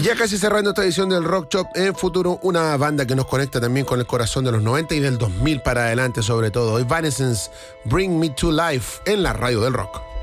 ya casi cerrando esta edición del Rock Shop, en futuro una banda que nos conecta también con el corazón de los 90 y del 2000 para adelante sobre todo. Evanescence, Bring Me to Life en la radio del rock.